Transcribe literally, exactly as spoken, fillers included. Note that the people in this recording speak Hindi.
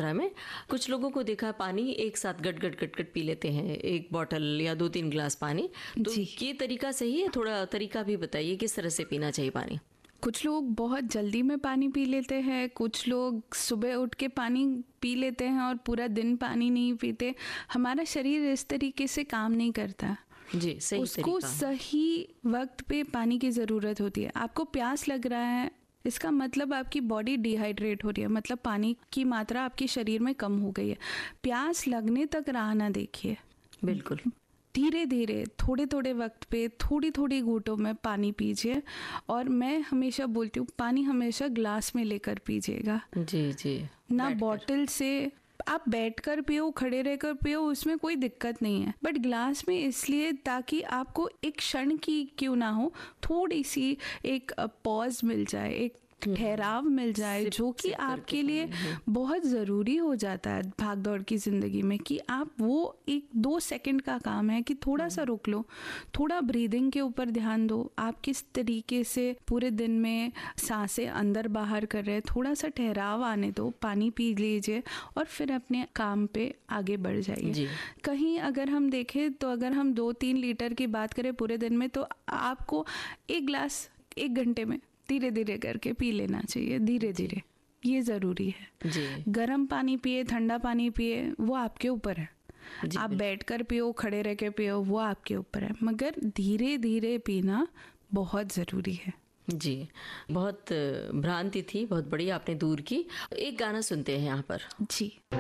मात्रा में। कुछ लोगों को देखा पानी एक साथ गट गट गट गट पी लेते हैं, एक बॉटल या दो तीन गिलास पानी। तो ये तरीका सही है? थोड़ा तरीका भी बताइए किस तरह से पीना चाहिए पानी। कुछ लोग बहुत जल्दी में पानी पी लेते हैं, कुछ लोग सुबह उठ के पानी पी लेते हैं और पूरा दिन पानी नहीं पीते। हमारा शरीर इस तरीके से काम नहीं करता जी, सही उसको सही वक्त पे पानी की ज़रूरत होती है। आपको प्यास लग रहा है, इसका मतलब आपकी बॉडी डिहाइड्रेट हो रही है, मतलब पानी की मात्रा आपके शरीर में कम हो गई है। प्यास लगने तक राह ना देखिए, बिल्कुल धीरे धीरे थोड़े थोड़े वक्त पे थोड़ी थोड़ी घूंटों में पानी पीजिए। और मैं हमेशा बोलती हूँ पानी हमेशा ग्लास में लेकर पीजिएगा, जी जी, ना बॉटल से। आप बैठकर पियो, खड़े रहकर पियो, उसमें कोई दिक्कत नहीं है, बट ग्लास में इसलिए ताकि आपको एक क्षण की क्यों ना हो थोड़ी सी एक पॉज मिल जाए, एक ठहराव मिल जाए, जो कि आपके लिए बहुत ज़रूरी हो जाता है भाग दौड़ की ज़िंदगी में। कि आप वो एक दो सेकंड का काम है कि थोड़ा सा रुक लो, थोड़ा ब्रीदिंग के ऊपर ध्यान दो, आप किस तरीके से पूरे दिन में सांसें अंदर बाहर कर रहे हैं, थोड़ा सा ठहराव आने दो, पानी पी लीजिए और फिर अपने काम पे आगे बढ़ जाइए। कहीं अगर हम देखें तो अगर हम दो तीन लीटर की बात करें पूरे दिन में, तो आपको एक गिलास एक घंटे में धीरे धीरे करके पी लेना चाहिए, धीरे धीरे, ये ज़रूरी है जी। गर्म पानी पिए, ठंडा पानी पिए, वो आपके ऊपर है। आप बैठकर पियो, खड़े रह के पियो, वो आपके ऊपर है, मगर धीरे धीरे पीना बहुत ज़रूरी है जी। बहुत भ्रांति थी, बहुत बड़ी आपने दूर की। एक गाना सुनते हैं यहाँ पर जी।